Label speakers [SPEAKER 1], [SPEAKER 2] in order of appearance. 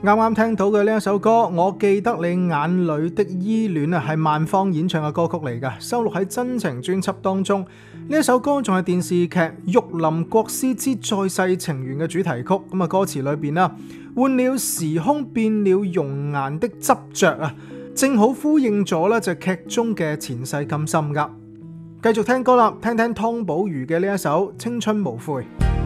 [SPEAKER 1] 啱啱聽到嘅呢一首歌，我記得你眼裏的依戀啊，係萬芳演唱嘅歌曲嚟㗎，收錄喺真情專輯當中。呢一首歌仲係電視劇《玉林國師之再世情緣》嘅主題曲。咁啊，歌詞裏邊啦，換了時空變了容顏的執着啊，正好呼應咗咧就劇中嘅前世今生噶。繼續聽歌啦，聽聽湯寶如嘅呢一首《青春無悔》。